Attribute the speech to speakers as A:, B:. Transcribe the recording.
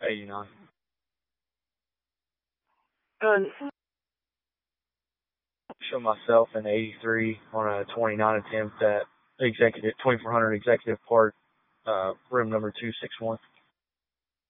A: 89.
B: Good.
A: Show myself in 83 on a 29 attempt at executive 2400 executive park, room number 261.